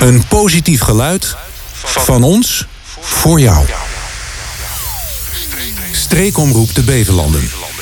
Een positief geluid van ons voor jou. Streekomroep de Beverlanden.